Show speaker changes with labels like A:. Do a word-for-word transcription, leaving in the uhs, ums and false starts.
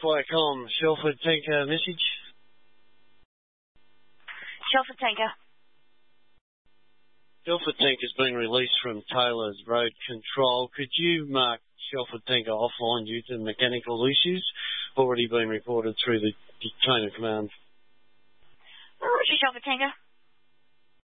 A: Qualcomm, Shelford Tanker message.
B: Shelford Tanker.
A: Shelford Tanker's been released from Taylor's Road Control. Could you mark Shelford Tanker offline due to mechanical issues? Already been reported through the chain of command.
B: Roger, Shelford Tanker.